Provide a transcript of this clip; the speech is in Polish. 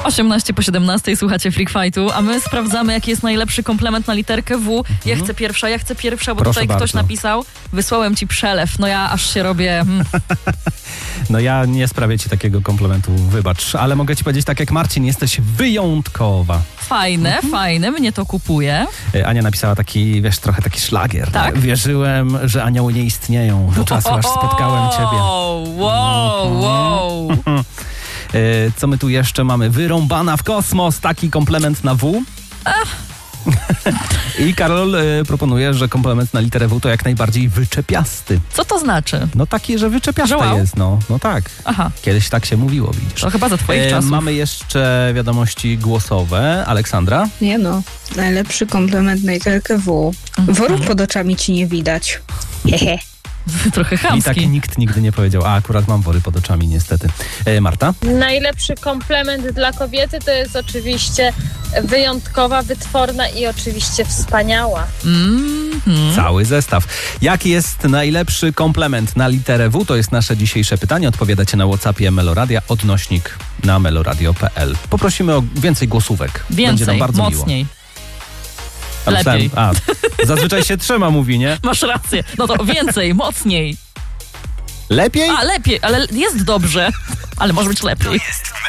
18 po 17 słuchacie Freak Fightu, a my sprawdzamy, jaki jest najlepszy komplement na literkę W. Ja chcę pierwsza, bo Proszę tutaj ktoś bardzo. napisał, wysłałem ci przelew. No ja aż się robię... No ja nie sprawię ci takiego komplementu, wybacz, ale mogę ci powiedzieć tak jak Marcin, jesteś wyjątkowa. Fajne, mnie to kupuje. Ania napisała taki, wiesz, trochę taki szlagier. Tak? Nie? Wierzyłem, że anioły nie istnieją do czasu, aż spotkałem ciebie. Wow. Co my tu jeszcze mamy? Wyrąbana w kosmos, taki komplement na W. I Karol proponuje, że komplement na literę W to jak najbardziej wyczepiasty. Co to znaczy? No taki, że wyczepiaste Że wow? jest, no tak. Aha, Kiedyś tak się mówiło, widzisz. to chyba za twoich czasów. Mamy jeszcze wiadomości głosowe. Aleksandra? Nie no, najlepszy komplement na literkę W. Worów pod oczami ci nie widać. Hehe. Trochę I chamski. tak nikt nigdy nie powiedział, a akurat mam wory pod oczami niestety. Marta? Najlepszy komplement dla kobiety to jest oczywiście wyjątkowa, wytworna i oczywiście wspaniała. Cały zestaw. Jaki jest najlepszy komplement na literę W? To jest nasze dzisiejsze pytanie. Odpowiadacie na WhatsAppie Meloradia, odnośnik na meloradio.pl. Poprosimy o więcej głosówek. Będzie nam Więcej, bardzo mocniej. miło. A Lepiej. Zazwyczaj się trzyma, mówi, nie? Masz rację. No to więcej, mocniej. Lepiej? A, lepiej, ale jest dobrze. Ale może być lepiej. To jest